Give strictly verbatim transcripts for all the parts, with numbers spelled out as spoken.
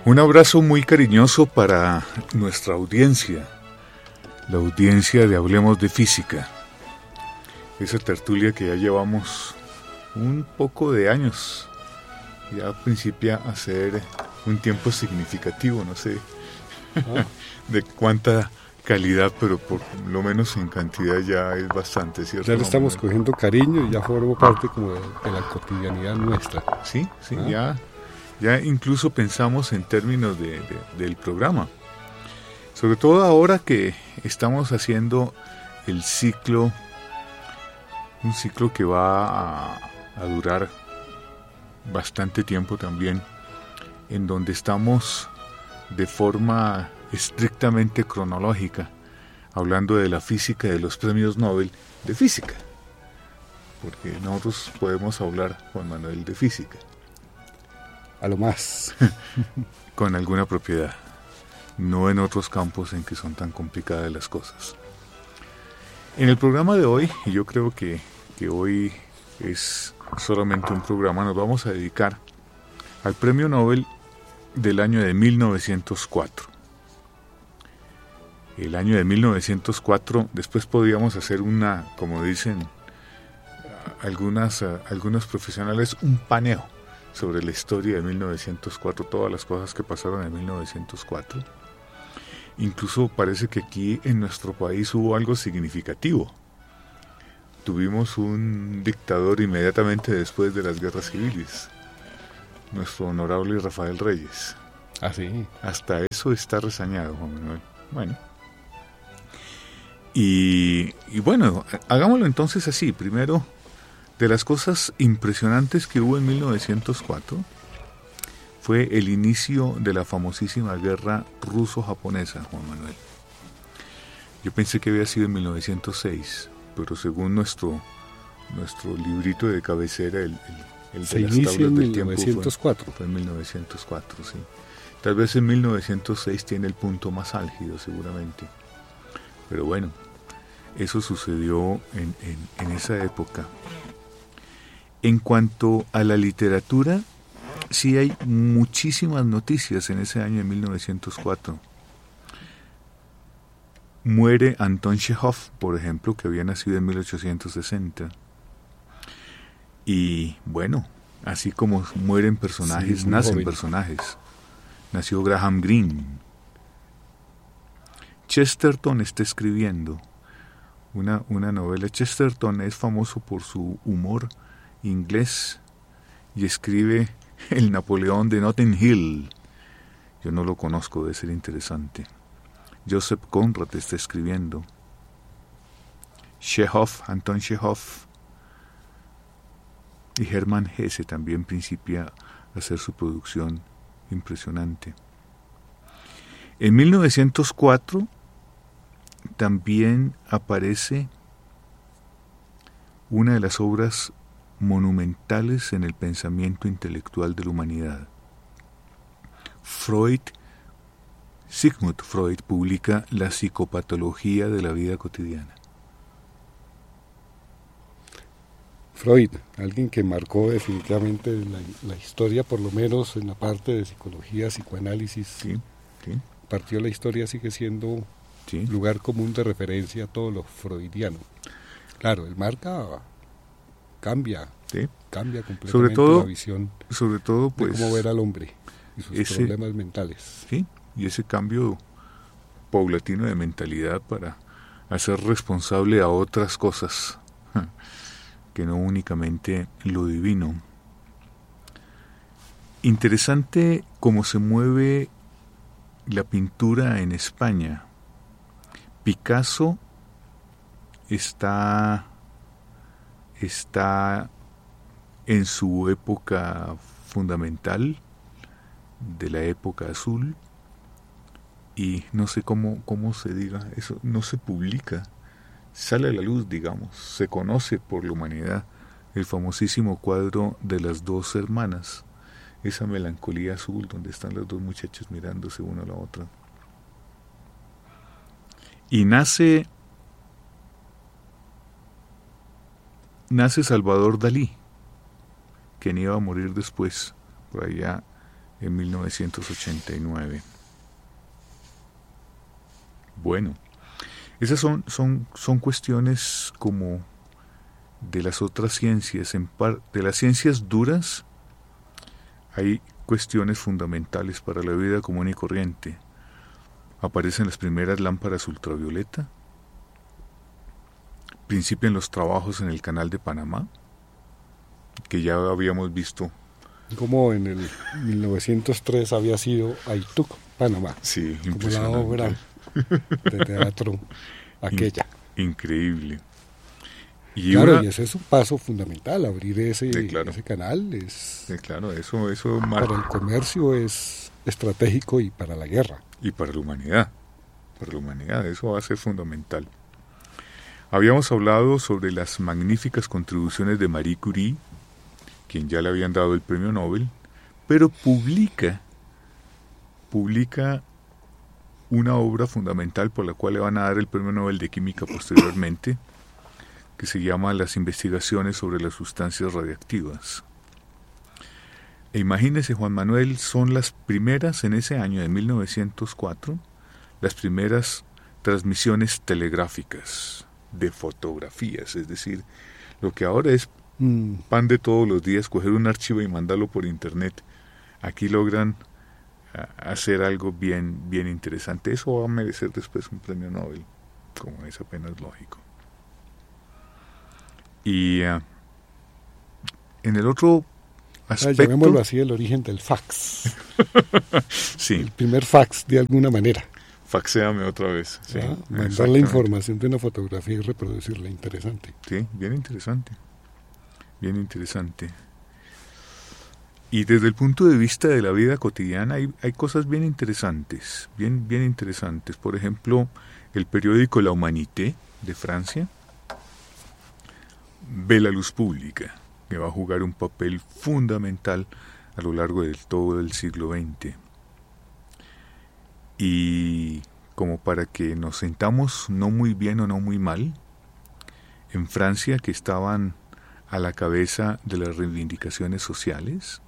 Un abrazo muy cariñoso para nuestra audiencia, la audiencia de Hablemos de Física, esa tertulia que ya llevamos un poco de años, ya principia a ser un tiempo significativo, no sé ah. de cuánta calidad, pero por lo menos en cantidad ya es bastante, ¿cierto? Ya le estamos no, cogiendo cariño y ya forma parte como de, de la cotidianidad nuestra. Sí, sí, ah. ya... Ya incluso pensamos en términos de, de, del programa. Sobre todo ahora que estamos haciendo el ciclo, un ciclo que va a, a durar bastante tiempo también, en donde estamos de forma estrictamente cronológica, hablando de la física y de los premios Nobel de física. Porque nosotros podemos hablar, Juan Manuel, de física. A lo más. Con alguna propiedad. No en otros campos en que son tan complicadas las cosas. En el programa de hoy, y yo creo que, que hoy es solamente un programa, nos vamos a dedicar al Premio Nobel del año de mil novecientos cuatro. El año de mil novecientos cuatro, después podríamos hacer una, como dicen algunas, algunos profesionales, un paneo sobre la historia de mil novecientos cuatro, todas las cosas que pasaron en mil novecientos cuatro. Incluso parece que aquí en nuestro país hubo algo significativo. Tuvimos un dictador inmediatamente después de las guerras civiles, nuestro honorable Rafael Reyes. Ah, sí. Hasta eso está resañado, Juan Manuel. Bueno. Y, y bueno, hagámoslo entonces así. Primero, de las cosas impresionantes que hubo en mil novecientos cuatro fue el inicio de la famosísima guerra ruso-japonesa, Juan Manuel. Yo pensé que había sido en mil novecientos seis, pero según nuestro nuestro librito de cabecera, el, el, el Se de las inicia tablas en del mil novecientos cuatro. Tiempo fue, fue en mil novecientos cuatro, sí. Tal vez en mil novecientos seis tiene el punto más álgido, seguramente. Pero bueno, eso sucedió en, en, en esa época. En cuanto a la literatura, sí hay muchísimas noticias en ese año de mil novecientos cuatro. Muere Anton Chekhov, por ejemplo, que había nacido en mil ochocientos sesenta. Y bueno, así como mueren personajes, sí, nacen joven. personajes. Nació Graham Greene. Chesterton está escribiendo una, una novela. Chesterton es famoso por su humor inglés y escribe El Napoleón de Notting Hill. Yo no lo conozco, debe ser interesante. Joseph Conrad está escribiendo. Chekhov, Anton Chekhov y Hermann Hesse también principia a hacer su producción impresionante. En mil novecientos cuatro también aparece una de las obras monumentales en el pensamiento intelectual de la humanidad. Freud, Sigmund Freud, publica La psicopatología de la vida cotidiana. Freud, alguien que marcó definitivamente la, la historia, por lo menos en la parte de psicología, psicoanálisis. Sí, sí. Partió la historia, sigue siendo sí. lugar común de referencia a todo lo freudiano. Claro, él marca, cambia, sí. cambia completamente sobre todo, la visión sobre todo, pues, de cómo ver al hombre y sus ese, problemas mentales. Sí, y ese cambio paulatino de mentalidad para hacer responsable a otras cosas que no únicamente lo divino. Interesante cómo se mueve la pintura en España. Picasso está, está en su época fundamental, de la época azul, y no sé cómo, cómo se diga, eso no se publica, sale a la luz, digamos, se conoce por la humanidad, el famosísimo cuadro de las dos hermanas, esa melancolía azul donde están los dos muchachos mirándose uno a la otra. Y nace nace Salvador Dalí, quien iba a morir después, por allá en mil novecientos ochenta y nueve. Bueno, esas son, son, son cuestiones como de las otras ciencias. En par, de las ciencias duras hay cuestiones fundamentales para la vida común y corriente. Aparecen las primeras lámparas ultravioleta, principian los trabajos en el canal de Panamá, que ya habíamos visto. Como en el mil novecientos tres había sido Aituc, Panamá. Sí, como la obra de teatro aquella. In, increíble. Y claro, una, y ese es un paso fundamental, abrir ese, sí, claro. ese canal. Es, sí, claro, eso, eso marca. Para el comercio es estratégico y para la guerra. Y para la humanidad, para la humanidad, eso va a ser fundamental. Habíamos hablado sobre las magníficas contribuciones de Marie Curie, quien ya le habían dado el premio Nobel, pero publica, publica una obra fundamental por la cual le van a dar el premio Nobel de Química posteriormente, que se llama Las investigaciones sobre las sustancias radiactivas. E imagínese, Juan Manuel, son las primeras en ese año de mil novecientos cuatro, las primeras transmisiones telegráficas de fotografías, es decir, lo que ahora es mm. pan de todos los días, coger un archivo y mandarlo por internet. Aquí logran uh, hacer algo bien, bien interesante. Eso va a merecer después un premio Nobel, como es apenas lógico. Y uh, en el otro aspecto... Ah, llamémoslo así, el origen del fax. Sí. El primer fax, de alguna manera. Faxéame otra vez. Sí, ah, mandar la información de una fotografía y reproducirla. Interesante. Sí, bien interesante. Bien interesante. Y desde el punto de vista de la vida cotidiana hay, hay cosas bien interesantes. Bien, bien interesantes. Por ejemplo, el periódico La Humanité de Francia ve la luz pública, que va a jugar un papel fundamental a lo largo de todo el siglo veinte. Y como para que nos sintamos no muy bien o no muy mal, en Francia, que estaban a la cabeza de las reivindicaciones sociales,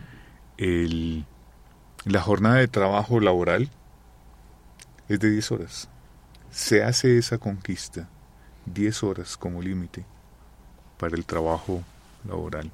el, la jornada de trabajo laboral es de diez horas. Se hace esa conquista, diez horas como límite para el trabajo laboral.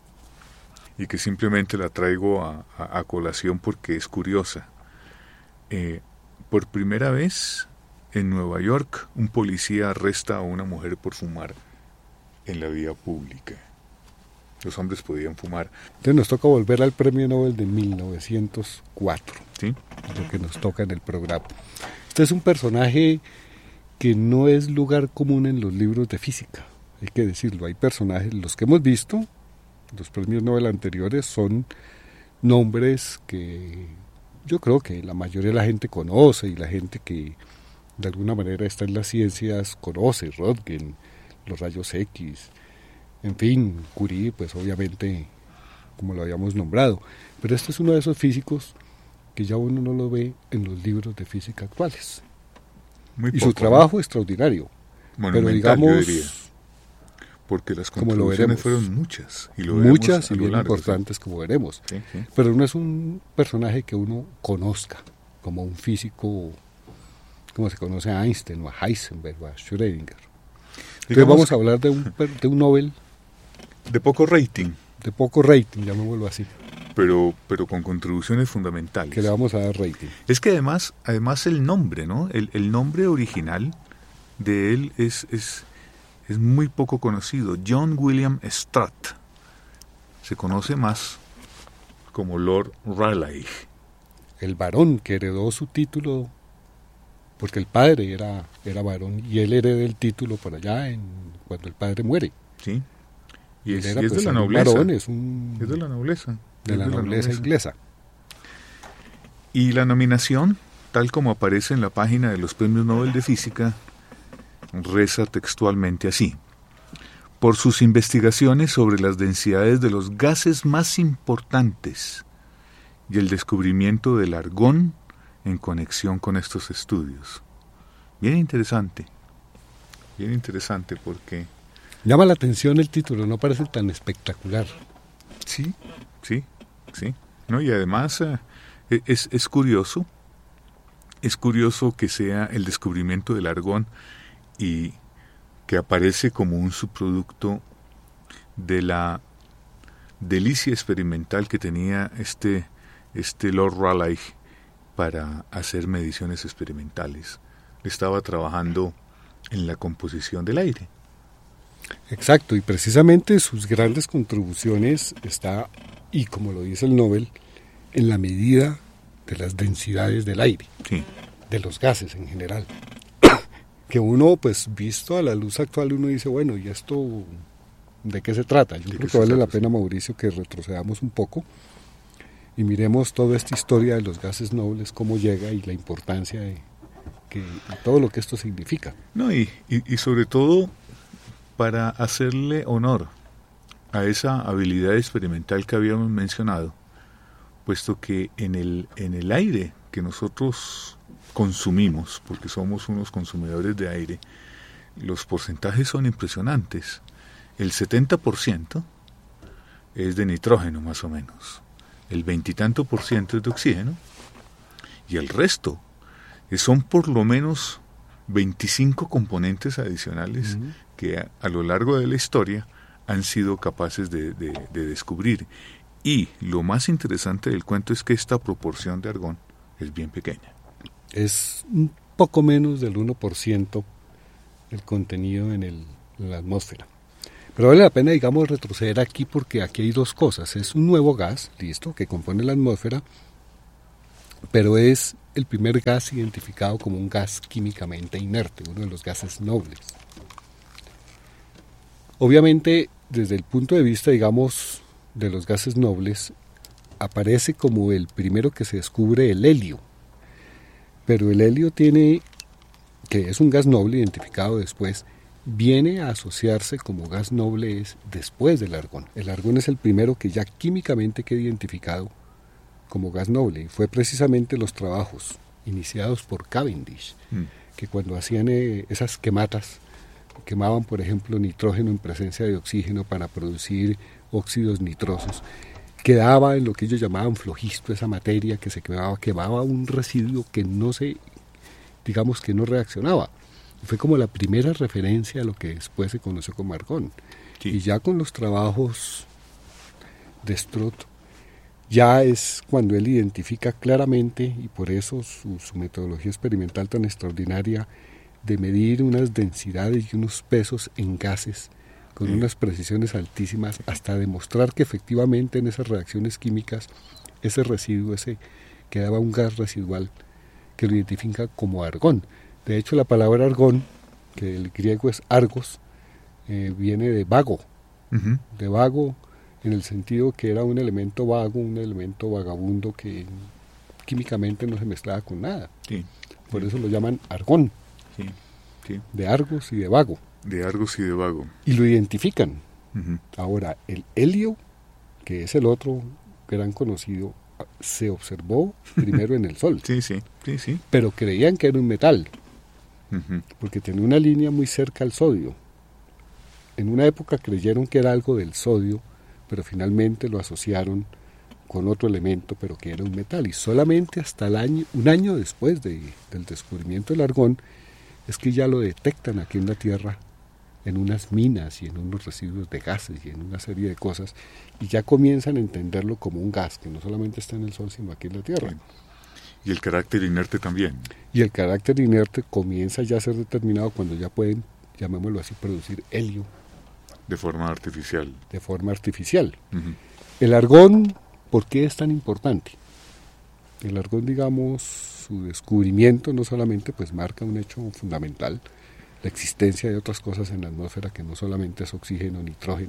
Y que simplemente la traigo a, a, a colación porque es curiosa. Eh, por primera vez en Nueva York, un policía arresta a una mujer por fumar en la vía pública. Los hombres podían fumar. Entonces nos toca volver al premio Nobel de mil novecientos cuatro, ¿sí? Lo que nos toca en el programa. Este es un personaje que no es lugar común en los libros de física, hay que decirlo. Hay personajes, los que hemos visto, los premios Nobel anteriores, son nombres que yo creo que la mayoría de la gente conoce y la gente que de alguna manera está en las ciencias conoce. Röntgen, los rayos X, en fin, Curie, pues obviamente, como lo habíamos nombrado. Pero este es uno de esos físicos que ya uno no lo ve en los libros de física actuales. Muy y poco, su trabajo, ¿no?, extraordinario. Pero digamos, yo diría, porque las contribuciones fueron muchas. Y lo muchas y bien largo, importantes, ¿sí?, como veremos. Sí, sí. Pero no es un personaje que uno conozca como un físico, como se conoce a Einstein o a Heisenberg o a Schrödinger. Entonces digamos, vamos a hablar de un, de un Nobel de poco rating. De poco rating, llamémoslo así. Pero, pero con contribuciones fundamentales. Que le vamos a dar rating. Es que además, además el nombre, ¿no? El, el nombre original de él es, es, es muy poco conocido. John William Strutt. Se conoce más como Lord Rayleigh. El varón que heredó su título, porque el padre era, era varón, y él hereda el título por allá en, cuando el padre muere. Sí. Y es, era, y es pues, de la nobleza. Varón, es, un, es de la nobleza. De la, de la nobleza, nobleza inglesa. Y la nominación, tal como aparece en la página de los Premios Nobel de Física, reza textualmente así: por sus investigaciones sobre las densidades de los gases más importantes y el descubrimiento del argón en conexión con estos estudios. Bien interesante, bien interesante porque... Llama la atención el título, no parece tan espectacular. Sí, sí, sí. ¿no? Y además eh, es, es curioso, es curioso que sea el descubrimiento del argón y que aparece como un subproducto de la delicia experimental que tenía este, este Lord Rayleigh para hacer mediciones experimentales. Estaba trabajando en la composición del aire. Exacto, y precisamente sus grandes contribuciones está, y como lo dice el Nobel, en la medida de las densidades del aire, sí, de los gases en general. Que uno, pues visto a la luz actual, uno dice, bueno, ¿y esto de qué se trata? Yo creo que vale la pena, Mauricio, que retrocedamos un poco y miremos toda esta historia de los gases nobles, cómo llega y la importancia de, que, de todo lo que esto significa. No, y, y, y sobre todo para hacerle honor a esa habilidad experimental que habíamos mencionado, puesto que en el, en el aire que nosotros consumimos, porque somos unos consumidores de aire, los porcentajes son impresionantes. El setenta por ciento es de nitrógeno más o menos, el veintitanto por ciento es de oxígeno y el resto son por lo menos veinticinco componentes adicionales uh-huh. que a, a lo largo de la historia han sido capaces de, de, de descubrir. Y lo más interesante del cuento es que esta proporción de argón es bien pequeña. Es un poco menos del uno por ciento el contenido en, el, en la atmósfera. Pero vale la pena, digamos, retroceder aquí porque aquí hay dos cosas. Es un nuevo gas, listo, que compone la atmósfera, pero es el primer gas identificado como un gas químicamente inerte, uno de los gases nobles. Obviamente, desde el punto de vista, digamos, de los gases nobles, aparece como el primero que se descubre el helio. Pero el helio tiene, que es un gas noble identificado después, viene a asociarse como gas noble es después del argón. El argón es el primero que ya químicamente queda identificado como gas noble. Y fue precisamente los trabajos iniciados por Cavendish, mm. que cuando hacían eh, esas quematas, quemaban, por ejemplo, nitrógeno en presencia de oxígeno para producir óxidos nitrosos, quedaba en lo que ellos llamaban flojisto, esa materia que se quemaba, quemaba un residuo que no se, digamos que no reaccionaba. Fue como la primera referencia a lo que después se conoció como argón. Sí. Y ya con los trabajos de Strutt, ya es cuando él identifica claramente, y por eso su, su metodología experimental tan extraordinaria, de medir unas densidades y unos pesos en gases con sí. unas precisiones altísimas, hasta demostrar que efectivamente en esas reacciones químicas ese residuo, ese quedaba un gas residual que lo identifica como argón. De hecho, la palabra argón, que el griego es argos, eh, viene de vago, uh-huh. de vago en el sentido que era un elemento vago, un elemento vagabundo que químicamente no se mezclaba con nada. Sí. Por sí. eso lo llaman argón. Sí, sí. De Argos y de Vago. De Argos y de Vago. Y lo identifican. Uh-huh. Ahora, el helio, que es el otro gran conocido, se observó primero en el Sol. Sí, sí, sí, sí. Pero creían que era un metal, uh-huh. porque tenía una línea muy cerca al sodio. En una época creyeron que era algo del sodio, pero finalmente lo asociaron con otro elemento, pero que era un metal. Y solamente hasta el año, un año después de, del descubrimiento del argón, es que ya lo detectan aquí en la Tierra, en unas minas y en unos residuos de gases y en una serie de cosas, y ya comienzan a entenderlo como un gas, que no solamente está en el Sol, sino aquí en la Tierra. Y el carácter inerte también. Y el carácter inerte comienza ya a ser determinado cuando ya pueden, llamémoslo así, producir helio. De forma artificial. De forma artificial. Uh-huh. El argón, ¿por qué es tan importante? El argón, digamos, su descubrimiento no solamente pues marca un hecho fundamental, la existencia de otras cosas en la atmósfera que no solamente es oxígeno, nitrógeno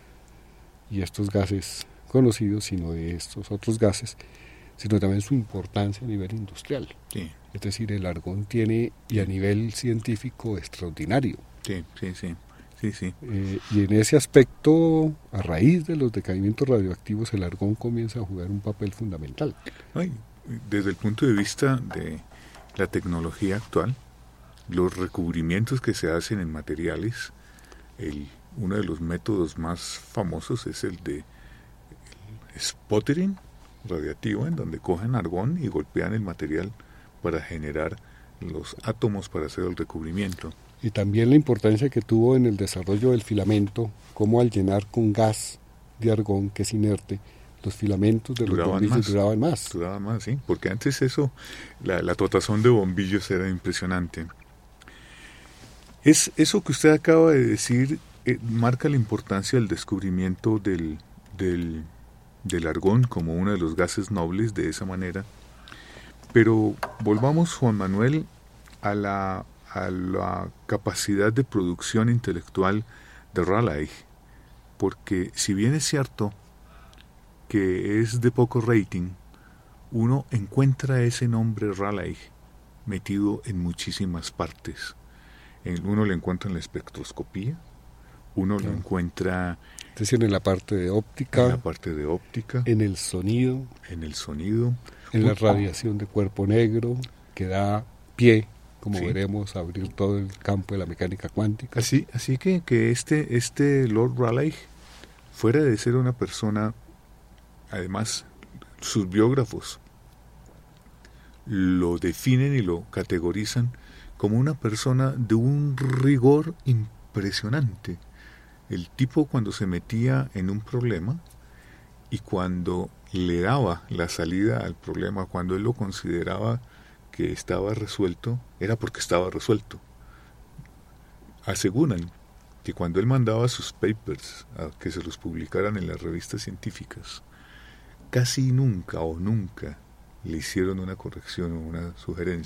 y estos gases conocidos, sino de estos otros gases, sino también su importancia a nivel industrial. Sí. Es decir, el argón tiene, y a nivel científico, extraordinario. Sí, sí, sí. Sí, sí. Eh, y en ese aspecto, a raíz de los decaimientos radioactivos, el argón comienza a jugar un papel fundamental. Ay, desde el punto de vista de la tecnología actual, los recubrimientos que se hacen en materiales, el, uno de los métodos más famosos es el de el sputtering, radiactiva en donde cogen argón y golpean el material para generar los átomos para hacer el recubrimiento. Y también la importancia que tuvo en el desarrollo del filamento, como al llenar con gas de argón, que es inerte, los filamentos de los duraban bombillos más, duraban más. Duraban más, sí, porque antes eso, la, la totazón de bombillos era impresionante. Es, eso que usted acaba de decir eh, marca la importancia del descubrimiento del, del, del argón como uno de los gases nobles de esa manera. Pero volvamos, Juan Manuel, a la, a la capacidad de producción intelectual de Raleigh, porque si bien es cierto que es de poco rating, uno encuentra ese nombre Raleigh metido en muchísimas partes. Uno lo encuentra en la espectroscopía, uno claro. lo encuentra es decir, en la parte de óptica, en la parte de óptica, en el sonido, en el sonido, en la radiación de cuerpo negro, que da pie, como sí. veremos, a abrir todo el campo de la mecánica cuántica. Así, así que, que este, este Lord Raleigh, fuera de ser una persona, además, sus biógrafos lo definen y lo categorizan como una persona de un rigor impresionante. El tipo, cuando se metía en un problema y cuando le daba la salida al problema, cuando él lo consideraba que estaba resuelto, era porque estaba resuelto. Aseguran que cuando él mandaba sus papers a que se los publicaran en las revistas científicas, casi nunca o nunca le hicieron una corrección o una sugerencia.